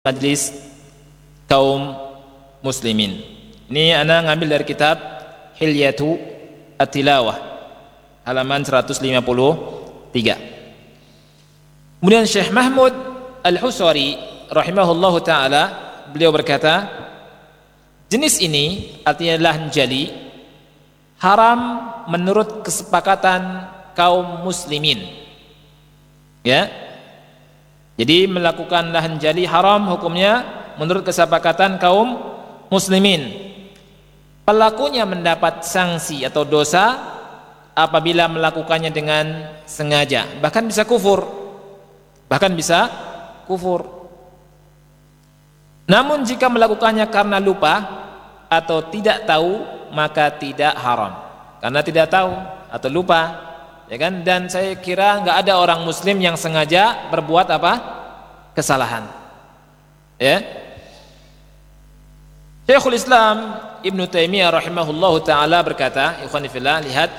Majlis kaum muslimin. Ini ana ngambil dari kitab Hilyatu At-Tilawah halaman 153. Kemudian Syekh Mahmud Al-Husari rahimahullahu taala, beliau berkata, jenis ini artinya lahan jali haram menurut kesepakatan kaum muslimin. Ya. Jadi melakukan lahan jali haram hukumnya menurut kesepakatan kaum muslimin. Pelakunya mendapat sanksi atau dosa apabila melakukannya dengan sengaja, bahkan bisa kufur. Namun jika melakukannya karena lupa atau tidak tahu, maka tidak haram. Karena tidak tahu atau lupa, ya kan? Dan saya kira nggak ada orang muslim yang sengaja berbuat apa? Kesalahan. Ya. Syekhul Islam Ibnu Taimiyah rahimahullahu taala berkata, ikhwani fillah, lihat,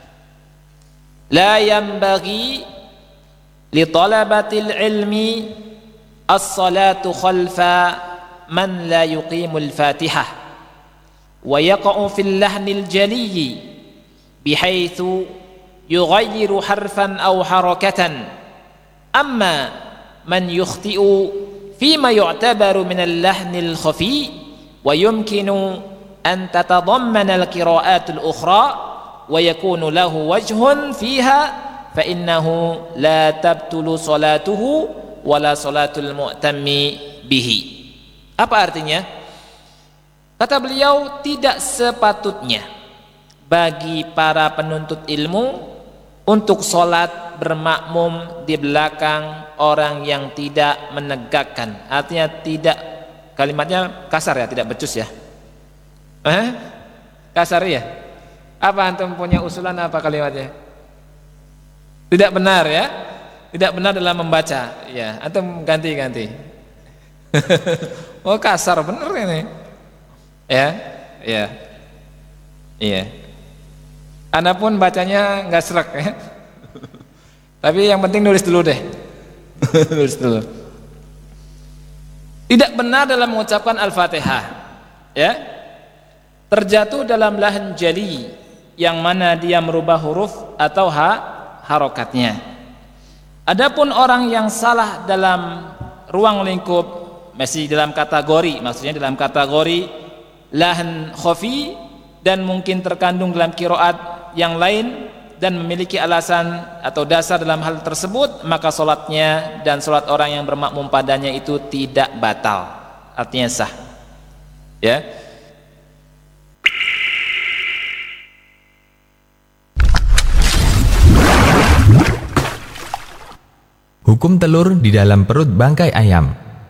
la yanbaghi li talabatil ilmi as-salatu khalfa man la yuqimul Fatihah wa yaqa'u fil lahnil jaliyyi bihaitsu yughayyiru harfan aw harakatan, amma man yukhti'u fima yu'tabaru min al-lahnil khafi wa yumkinu an tatadammana al-qira'at al-ukhra wa yakunu lahu wajhun fiha fa innahu la tabtulu salatuhu wala salatul mu'tammi bihi. Apa artinya? Kata beliau, tidak sepatutnya bagi para penuntut ilmu untuk sholat bermakmum di belakang orang yang tidak menegakkan. Artinya tidak, kalimatnya kasar ya, tidak becus ya. Kasar ya. Apa antum punya usulan apa kalimatnya? Tidak benar ya. Tidak benar dalam membaca. Ya, antum ganti-ganti. Oh, kasar bener ini. Ya. Iya. Anda pun bacanya nggak serak ya. Tapi yang penting nulis dulu deh. Nulis dulu. Tidak benar dalam mengucapkan Al-Fatihah. Ya. Terjatuh dalam lahan jali yang mana dia merubah huruf atau harokatnya. Adapun orang yang salah dalam ruang lingkup, masih dalam kategori, maksudnya dalam kategori lahan khafi dan mungkin terkandung dalam qiraat yang lain dan memiliki alasan atau dasar dalam hal tersebut, maka solatnya dan solat orang yang bermakmum padanya itu tidak batal, artinya sah. Ya. Hukum telur di dalam perut bangkai ayam.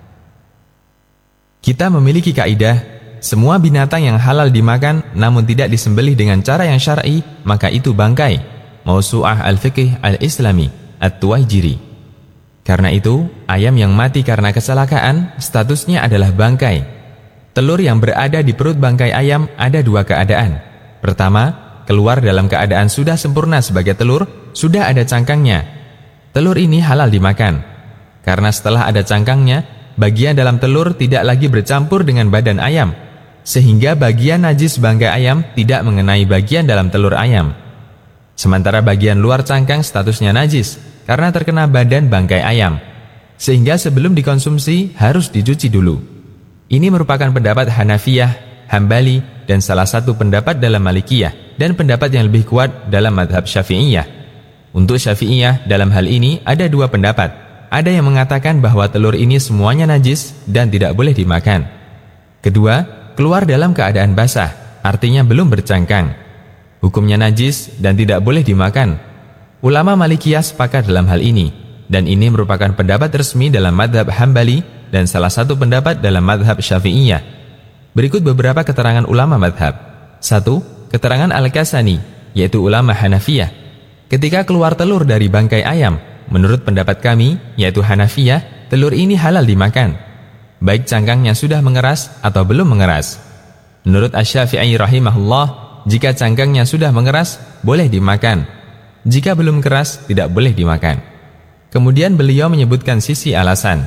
Kita memiliki kaidah, semua binatang yang halal dimakan namun tidak disembelih dengan cara yang syar'i, maka itu bangkai. Mausu'ah al-Fiqh al-Islami At-Tuwaijiri. Karena itu, ayam yang mati karena kecelakaan statusnya adalah bangkai. Telur yang berada di perut bangkai ayam ada dua keadaan. Pertama, keluar dalam keadaan sudah sempurna sebagai telur, sudah ada cangkangnya. Telur ini halal dimakan. Karena setelah ada cangkangnya, bagian dalam telur tidak lagi bercampur dengan badan ayam, sehingga bagian najis bangkai ayam tidak mengenai bagian dalam telur ayam. Sementara bagian luar cangkang statusnya najis karena terkena badan bangkai ayam, sehingga sebelum dikonsumsi harus dicuci dulu. Ini merupakan pendapat Hanafiyah, Hambali, dan salah satu pendapat dalam Malikiyah, dan pendapat yang lebih kuat dalam madhab Syafi'iyah. Untuk Syafi'iyah dalam hal ini ada dua pendapat. Ada yang mengatakan bahwa telur ini semuanya najis dan tidak boleh dimakan. Kedua, keluar dalam keadaan basah, artinya belum bercangkang. Hukumnya najis dan tidak boleh dimakan. Ulama Malikiyah sepakat dalam hal ini, dan ini merupakan pendapat resmi dalam madhab Hambali dan salah satu pendapat dalam madhab Syafi'iyah. Berikut beberapa keterangan ulama madhab. 1. Keterangan Al-Kasani, yaitu ulama Hanafiyah. Ketika keluar telur dari bangkai ayam, menurut pendapat kami, yaitu Hanafiyah, telur ini halal dimakan, baik cangkangnya sudah mengeras atau belum mengeras. Menurut Asy-Syafi'i rahimahullah, jika cangkangnya sudah mengeras, boleh dimakan. Jika belum keras, tidak boleh dimakan. Kemudian beliau menyebutkan sisi alasan.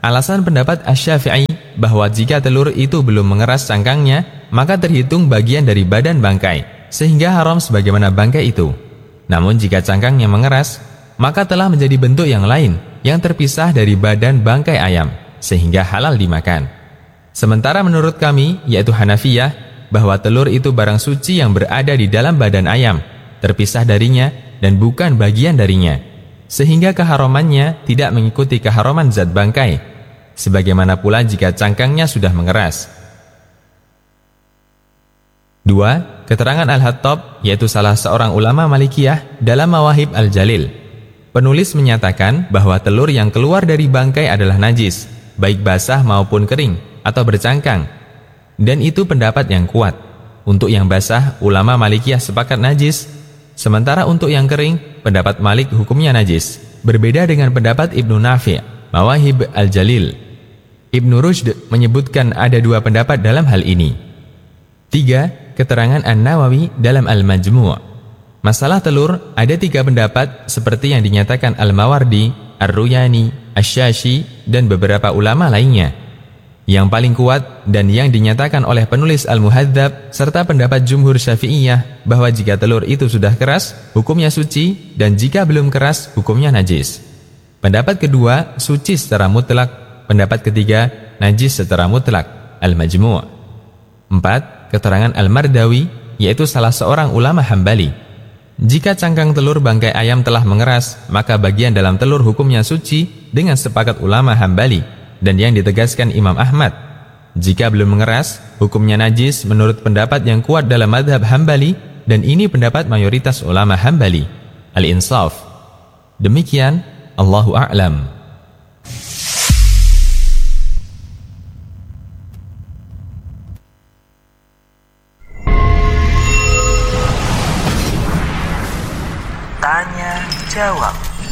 Alasan pendapat Asy-Syafi'i bahwa jika telur itu belum mengeras cangkangnya, maka terhitung bagian dari badan bangkai, sehingga haram sebagaimana bangkai itu. Namun jika cangkangnya mengeras, maka telah menjadi bentuk yang lain, yang terpisah dari badan bangkai ayam, sehingga halal dimakan. Sementara menurut kami, yaitu Hanafiyah, bahwa telur itu barang suci yang berada di dalam badan ayam, terpisah darinya dan bukan bagian darinya, sehingga keharamannya tidak mengikuti keharaman zat bangkai, sebagaimana pula jika cangkangnya sudah mengeras. 2. Keterangan Al-Hattab, yaitu salah seorang ulama Malikiyah dalam Mawahib Al-Jalil. Penulis menyatakan bahwa telur yang keluar dari bangkai adalah najis, baik basah maupun kering atau bercangkang, dan itu pendapat yang kuat. Untuk yang basah, ulama Malikiyah sepakat najis, sementara untuk yang kering, pendapat Malik hukumnya najis. Berbeda dengan pendapat Ibnu Nafi', Mawahib Al-Jalil. Ibnu Rushd menyebutkan ada dua pendapat dalam hal ini. 3. Keterangan An-Nawawi dalam Al-Majmu'. Masalah telur, ada 3 pendapat seperti yang dinyatakan Al-Mawardi, Ar-Ruyani, Asy-Syashi, dan beberapa ulama lainnya. Yang paling kuat dan yang dinyatakan oleh penulis Al-Muhadzab serta pendapat Jumhur Syafi'iyah bahwa jika telur itu sudah keras, hukumnya suci, dan jika belum keras, hukumnya najis. Pendapat kedua, suci secara mutlak. Pendapat ketiga, najis secara mutlak. Al-Majmu'. 4. Keterangan Al-Mardawi, yaitu salah seorang ulama Hambali. Jika cangkang telur bangkai ayam telah mengeras, maka bagian dalam telur hukumnya suci dengan sepakat ulama Hambali, dan yang ditegaskan Imam Ahmad. Jika belum mengeras, hukumnya najis menurut pendapat yang kuat dalam madhab Hambali, dan ini pendapat mayoritas ulama Hambali. Al-Insaf. Demikian, Allahu A'lam. Tanya jawab.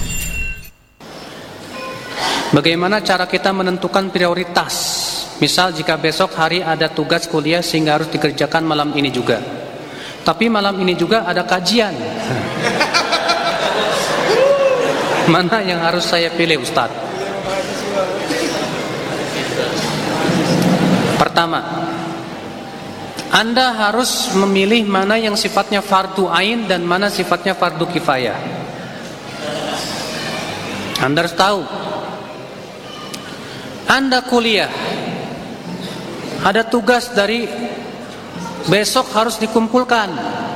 Bagaimana cara kita menentukan prioritas? Misal jika besok hari ada tugas kuliah sehingga harus dikerjakan malam ini juga, tapi malam ini juga ada kajian. Mana yang harus saya pilih, Ustaz? Pertama, Anda harus memilih mana yang sifatnya fardu ain dan mana sifatnya fardu kifayah. Anda harus tahu, Anda kuliah, ada tugas dari besok harus dikumpulkan.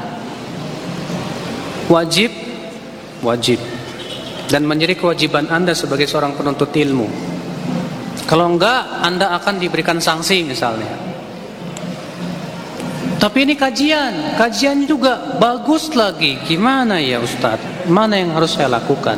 Wajib dan menjadi kewajiban Anda sebagai seorang penuntut ilmu. Kalau enggak, Anda akan diberikan sanksi misalnya. Tapi ini kajian juga bagus lagi. Gimana ya Ustadz? Mana yang harus saya lakukan?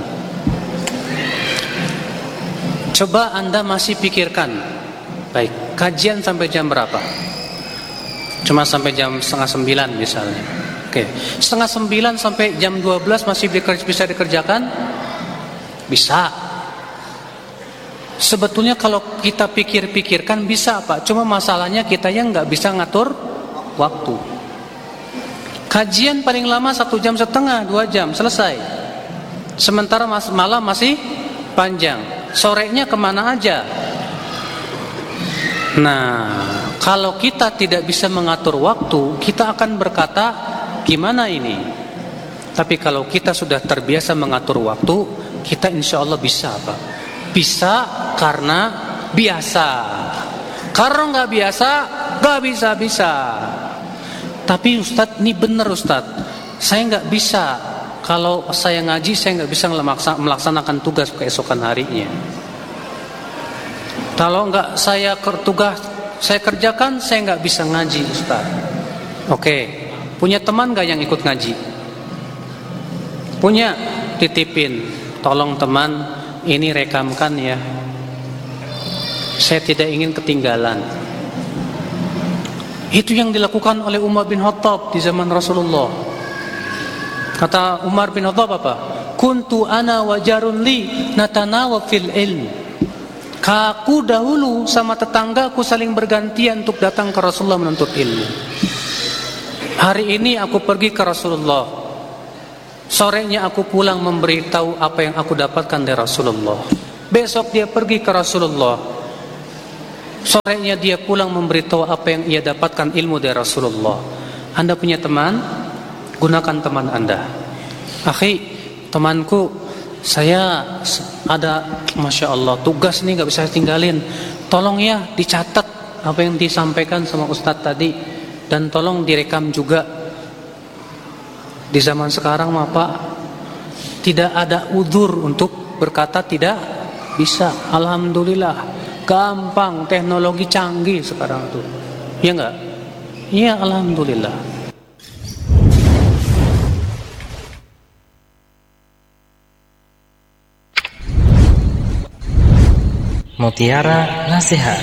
Coba Anda masih pikirkan. Baik, kajian sampai jam berapa? Cuma sampai jam 8:30 misalnya. Oke, 8:30 sampai jam 12 masih bisa dikerjakan? Bisa. Sebetulnya kalau kita pikir-pikirkan bisa Pak. Cuma masalahnya kita yang nggak bisa ngatur waktu. Kajian paling lama 1,5 jam, 2 jam selesai. Sementara malam masih panjang. Sorenya kemana aja? Nah, kalau kita tidak bisa mengatur waktu, kita akan berkata, gimana ini? Tapi kalau kita sudah terbiasa mengatur waktu, kita insya Allah bisa Pak. Bisa karena biasa. Karena nggak biasa, nggak bisa. Tapi Ustadz, ini benar Ustadz, saya nggak bisa. Kalau saya ngaji, saya nggak bisa melaksanakan tugas keesokan harinya. Kalau nggak saya kerjakan, saya nggak bisa ngaji Ustadz. Oke, punya teman nggak yang ikut ngaji? Punya, titipin. Tolong teman, ini rekamkan ya. Saya tidak ingin ketinggalan. Itu yang dilakukan oleh Umar bin Khattab di zaman Rasulullah. Kata Umar bin Khattab apa? Kuntu ana wa jarun li natanawa fil ilm. Aku dahulu sama tetanggaku saling bergantian untuk datang ke Rasulullah menuntut ilmu. Hari ini aku pergi ke Rasulullah. Sorenya aku pulang memberitahu apa yang aku dapatkan dari Rasulullah. Besok dia pergi ke Rasulullah, sorenya dia pulang memberitahu apa yang ia dapatkan ilmu dari Rasulullah. Anda punya teman, gunakan teman Anda. Akhi, temanku, saya ada, Masya Allah, tugas nih gak bisa tinggalin. Tolong ya dicatat apa yang disampaikan sama Ustadz tadi, dan tolong direkam juga. Di zaman sekarang mah Pak, tidak ada udzur untuk berkata tidak bisa. Alhamdulillah, gampang, teknologi canggih sekarang tuh. Ya enggak? Iya, alhamdulillah. Mutiara Nasihat.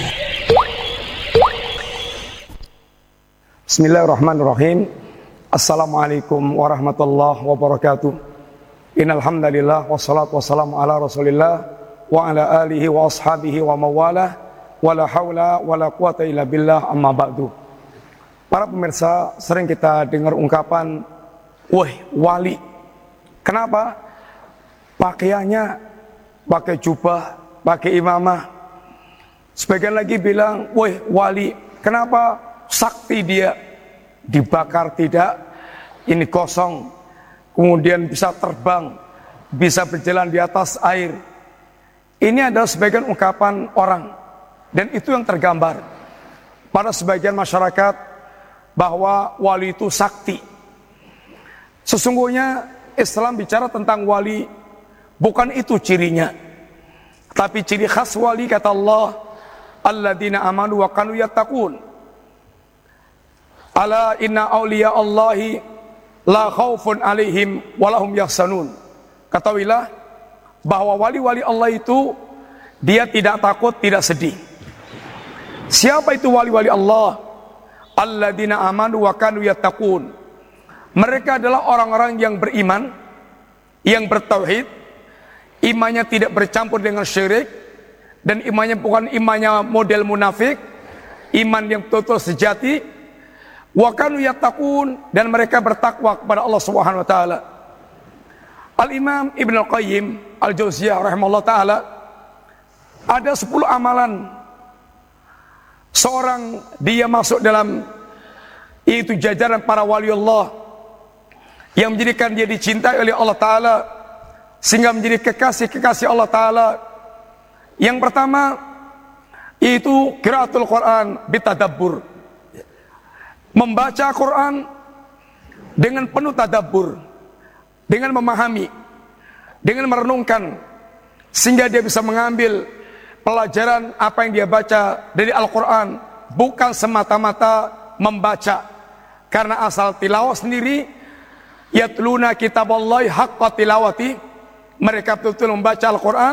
Bismillahirrahmanirrahim. Assalamualaikum warahmatullahi wabarakatuh. Innal hamdalillah wassalatu wassalamu ala Rasulillah wa ala alihi wa ashabihi wa mawalah wala haula wala quwata illa billah, amma ba'du. Para pemirsa, sering kita dengar ungkapan wah wali. Kenapa? Pakaiannya pakai jubah, pakai imamah. Sebagian lagi bilang wah wali. Kenapa? Sakti dia. Dibakar tidak, ini kosong, kemudian bisa terbang, bisa berjalan di atas air. Ini adalah sebagian ungkapan orang, dan itu yang tergambar pada sebagian masyarakat bahwa wali itu sakti. Sesungguhnya Islam bicara tentang wali, bukan itu cirinya, tapi ciri khas wali kata Allah, alladzina amanu wa kanu yattaqun. Ala inna awliya Allahi la khaufun alaihim walahum yahsanun. Ketahuilah bahwa wali-wali Allah itu dia tidak takut, tidak sedih. Siapa itu wali-wali Allah? Alladzina amanu wa kanu yattaqun. Mereka adalah orang-orang yang beriman, yang bertauhid, imannya tidak bercampur dengan syirik, dan imannya bukan imannya model munafik, iman yang betul-betul sejati. Wa kanu yattaqun, dan mereka bertakwa kepada Allah Subhanahu wa taala. Al-Imam Ibnu Al-Qayyim Al-Jauziyah rahimahullah taala, ada 10 amalan seorang dia masuk dalam itu jajaran para wali Allah yang menjadikan dia dicintai oleh Allah taala sehingga menjadi kekasih-kekasih Allah taala. Yang pertama itu qiraatul Quran bitadabbur, membaca Quran dengan penuh tadabbur, dengan memahami, dengan merenungkan, sehingga dia bisa mengambil pelajaran apa yang dia baca dari Al-Quran, bukan semata-mata membaca. Karena asal tilawah sendiri, yatluna kitaballahi haqqa tilawati, mereka betul-betul membaca Al-Quran.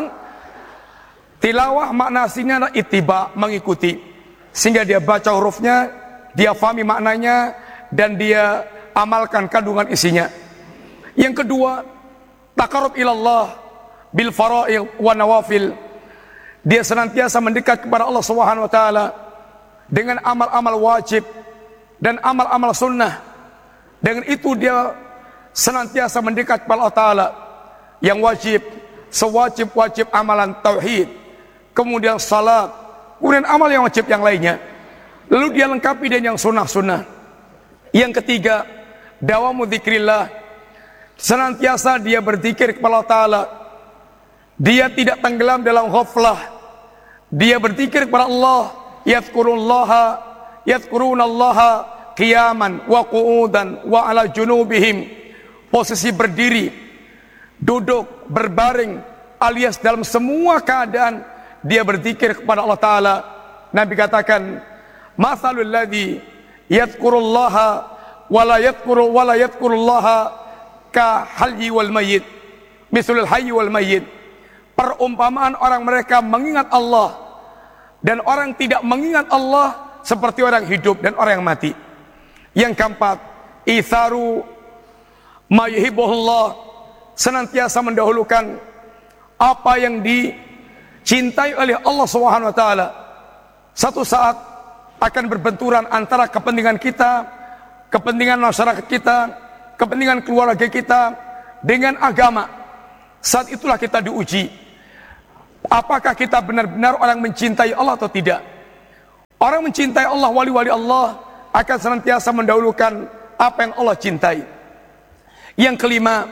Tilawah makna aslinya adalah ittiba, mengikuti, sehingga dia baca hurufnya, dia fahami maknanya, dan dia amalkan kandungan isinya. Yang kedua, taqarrub ilallah bil fara'id wa nawafil. Dia senantiasa mendekat kepada Allah Subhanahu wa taala dengan amal-amal wajib dan amal-amal sunnah. Dengan itu dia senantiasa mendekat kepada Allah taala. Yang wajib, sewajib-wajib amalan tauhid, kemudian salat, kemudian amal yang wajib yang lainnya. Lalu dia lengkapi dengan yang sunnah-sunnah. Yang ketiga, dawamu dzikrillah. Senantiasa dia berzikir kepada Allah taala. Dia tidak tenggelam dalam ghaflah. Dia berzikir kepada Allah, yadhkurunallaha qiyaman wa qu'udan wa ala junubihim. Posisi berdiri, duduk, berbaring, alias dalam semua keadaan dia berzikir kepada Allah taala. Nabi katakan, "Matsalul ladzi yadhkurullaha wa la yadhkurullaha ka hayyi wal mayyit, mislul hayyi wal mayyit." Perumpamaan orang mereka mengingat Allah dan orang tidak mengingat Allah seperti orang hidup dan orang yang mati. Yang keempat, itharu ma yuhibbuhullah, senantiasa mendahulukan apa yang dicintai oleh Allah Subhanahu wa taala. Satu saat akan berbenturan antara kepentingan kita, kepentingan masyarakat kita, kepentingan keluarga kita dengan agama. Saat itulah kita diuji. apakah kita benar-benar orang mencintai Allah atau tidak? Orang mencintai Allah, wali-wali Allah akan senantiasa mendahulukan apa yang Allah cintai. Yang kelima,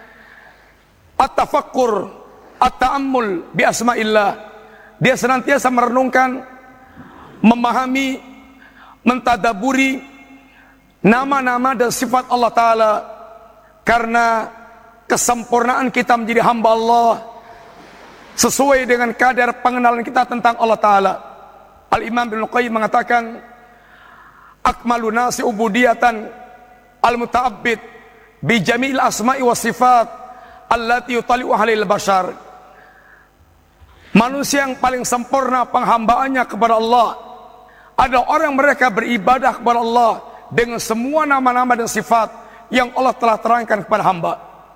at-tafakkur, at-ta'ammul bi asma'illah. Dia senantiasa merenungkan, memahami, mentadaburi nama-nama dan sifat Allah Ta'ala. Karena kesempurnaan kita menjadi hamba Allah sesuai dengan kadar pengenalan kita tentang Allah Ta'ala. Al-Imam Ibnu Qayyim mengatakan, akmalu nasi ubudiyatan al-muta'abbid bi jami'il asma'i wa sifat allati yutali'u halil bashar. Manusia yang paling sempurna penghambaannya kepada Allah adalah orang mereka beribadah kepada Allah dengan semua nama-nama dan sifat yang Allah telah terangkan kepada hamba.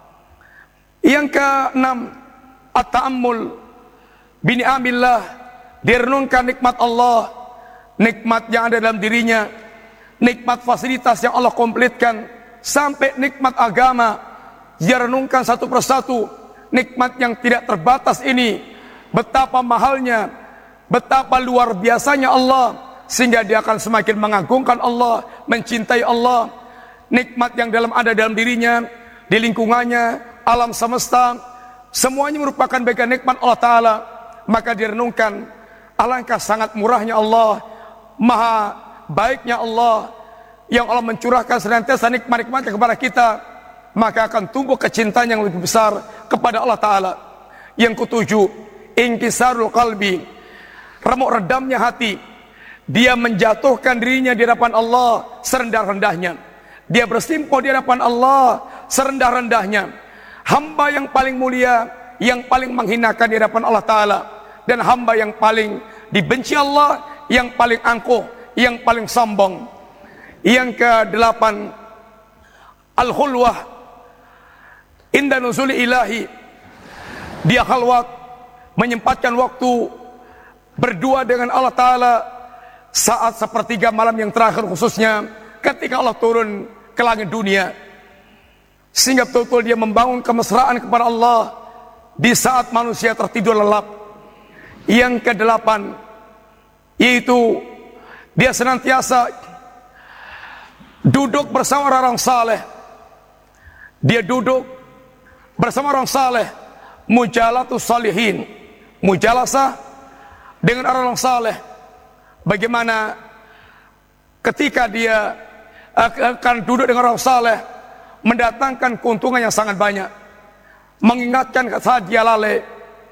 Yang keenam, at-ta'ammul bi ni'amillah, direnungkan nikmat Allah, nikmat yang ada dalam dirinya, nikmat fasilitas yang Allah komplitkan, sampai nikmat agama. Dia renungkan satu persatu nikmat yang tidak terbatas ini, betapa mahalnya, betapa luar biasanya Allah, sehingga dia akan semakin mengagungkan Allah, mencintai Allah. Nikmat yang ada dalam dirinya, di lingkungannya, alam semesta, semuanya merupakan bagian nikmat Allah Ta'ala. Maka direnungkan, alangkah sangat murahnya Allah, maha baiknya Allah, yang Allah mencurahkan senantiasa nikmat-nikmatnya kepada kita. Maka akan tumbuh kecintaan yang lebih besar kepada Allah Ta'ala. Yang ketujuh, inkisarul qalbi, remuk redamnya hati. Dia menjatuhkan dirinya di hadapan Allah serendah-rendahnya. Dia bersimpuh di hadapan Allah serendah-rendahnya. Hamba yang paling mulia, yang paling menghinakan di hadapan Allah Ta'ala. Dan hamba yang paling dibenci Allah, yang paling angkuh, yang paling sombong. Yang kedelapan, al-khulwah inda nuzuli ilahi. Dia khalwat, menyempatkan waktu berdua dengan Allah Ta'ala saat sepertiga malam yang terakhir, khususnya ketika Allah turun ke langit dunia, sehingga betul-betul dia membangun kemesraan kepada Allah di saat manusia tertidur lelap. Yang kedelapan, yaitu dia senantiasa duduk bersama orang saleh. Dia duduk bersama orang saleh, mujalatus salihin, mujalasah dengan orang saleh. Bagaimana ketika dia akan duduk dengan orang saleh, mendatangkan keuntungan yang sangat banyak, mengingatkan saat dia lalai,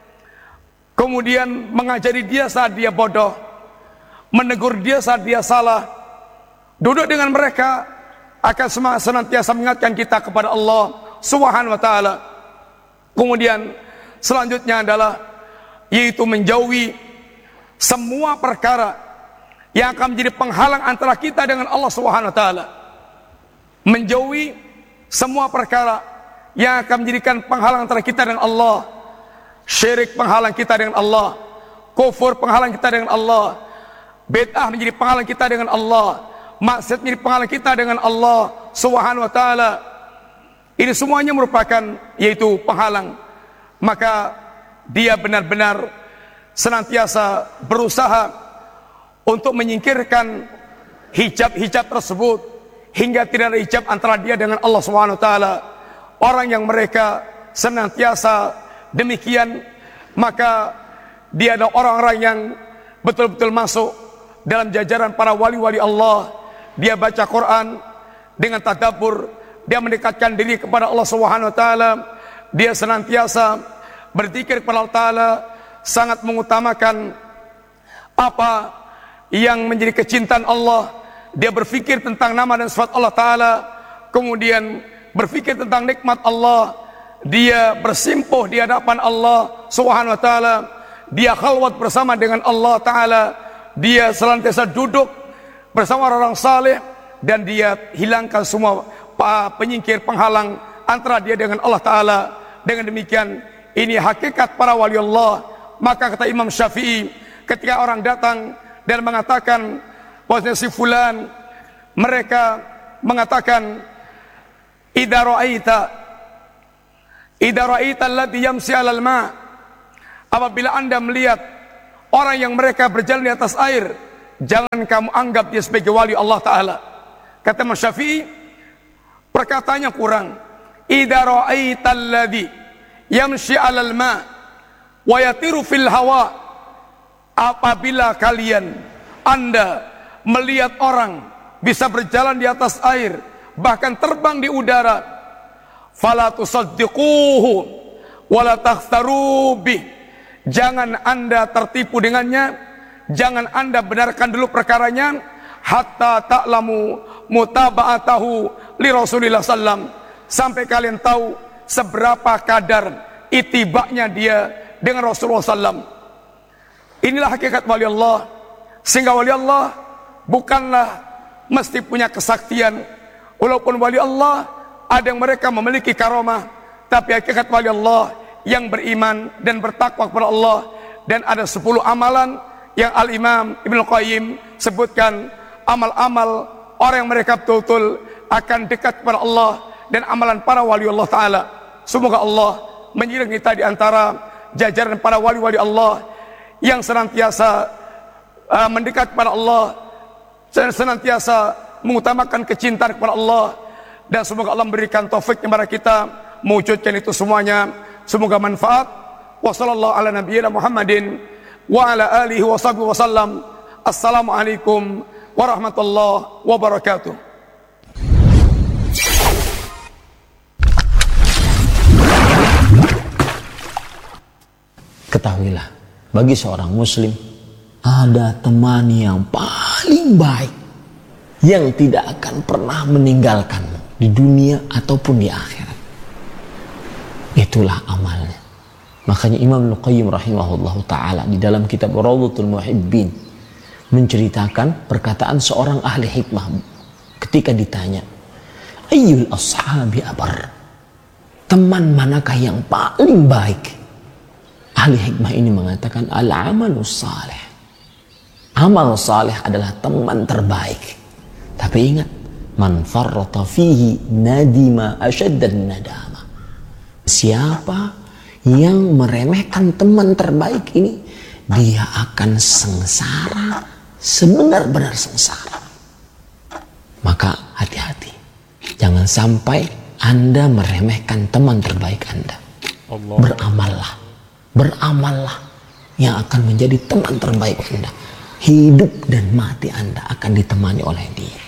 kemudian mengajari dia saat dia bodoh, menegur dia saat dia salah. Duduk dengan mereka akan senantiasa mengingatkan kita kepada Allah Subhanahu wa Ta'ala. Kemudian selanjutnya adalah yaitu menjauhi semua perkara yang akan menjadi penghalang antara kita dengan Allah Subhanahu wa Ta'ala. Menjauhi semua perkara yang akan menjadikan penghalang antara kita dengan Allah. Syirik penghalang kita dengan Allah, kufur penghalang kita dengan Allah, bid'ah menjadi penghalang kita dengan Allah, maksiat menjadi penghalang kita dengan Allah Subhanahu wa Ta'ala. Ini semuanya merupakan yaitu penghalang. Maka dia benar-benar senantiasa berusaha untuk menyingkirkan hijab-hijab tersebut, hingga tidak ada hijab antara dia dengan Allah Subhanahu wa Ta'ala. Orang yang mereka senantiasa demikian, maka dia adalah orang-orang yang betul-betul masuk dalam jajaran para wali-wali Allah. Dia baca Quran dengan tadabbur, dia mendekatkan diri kepada Allah Subhanahu wa Ta'ala. Dia senantiasa berzikir kepada Allah Ta'ala, sangat mengutamakan apa yang menjadi kecintaan Allah. Dia berfikir tentang nama dan sifat Allah Ta'ala, kemudian berfikir tentang nikmat Allah. Dia bersimpuh di hadapan Allah Subhanahu wa Ta'ala. Dia khalwat bersama dengan Allah Ta'ala. Dia senantiasa duduk bersama orang saleh, dan dia hilangkan semua penyingkir penghalang antara dia dengan Allah Ta'ala. Dengan demikian, ini hakikat para wali Allah. Maka kata Imam Syafi'i, ketika orang datang dan mengatakan bahwa si fulan, mereka mengatakan, idza ra'aita alladhi yamsi 'alal ma', Apabila Anda melihat orang yang mereka berjalan di atas air, jangan kamu anggap dia sebagai wali Allah Ta'ala. Kata Imam Syafi'i, perkataannya kurang. Idza ra'aital ladzi yamshi 'alal ma' wa yatiru fil hawa. Apabila kalian, Anda melihat orang bisa berjalan di atas air, bahkan terbang di udara, fala tusaddiquhu wa la takhtaru bih. Jangan Anda tertipu dengannya, jangan Anda benarkan dulu perkaranya, hatta ta'lamu mutaba'atahu li Rasulillah sallam, sampai kalian tahu seberapa kadar itibaknya dia dengan Rasulullah sallam. Inilah hakikat wali Allah. Sehingga wali Allah bukanlah mesti punya kesaktian. Walaupun wali Allah ada yang mereka memiliki karamah, tapi hakikat wali Allah yang beriman dan bertakwa kepada Allah. Dan ada 10 amalan yang Al-Imam Ibnu Qayyim sebutkan, amal-amal orang yang mereka betul-betul akan dekat kepada Allah, dan amalan para wali Allah Ta'ala. Semoga Allah mengiringi kita di antara jajaran para wali-wali Allah yang senantiasa mendekat kepada Allah, senantiasa mengutamakan kecintaan kepada Allah. Dan semoga Allah memberikan taufik kepada kita mewujudkan itu semuanya. Semoga manfaat. Wa sallallahu ala nabiyyina Muhammadin wa ala alihi wa sahbihi wasallam. Assalamualaikum warahmatullahi wabarakatuh. Ketahuilah, bagi seorang muslim ada teman yang paling baik yang tidak akan pernah meninggalkanmu di dunia ataupun di akhirat. Itulah amalnya. Makanya Imam Al-Qayyim rahimahullahu ta'ala di dalam kitab Rawdatul Muhibbin menceritakan perkataan seorang ahli hikmah ketika ditanya, ayyul ashabi abar, teman manakah yang paling baik? Ahli hikmah ini mengatakan al-amalus salih. Amal salih adalah teman terbaik. Tapi ingat, man farrata fihi nadima asyaddan nadama. Siapa yang meremehkan teman terbaik ini, dia akan sengsara, sebenar-benar sengsara. Maka hati-hati, jangan sampai Anda meremehkan teman terbaik Anda. Beramallah yang akan menjadi teman terbaik Anda. Hidup dan mati Anda akan ditemani oleh dia.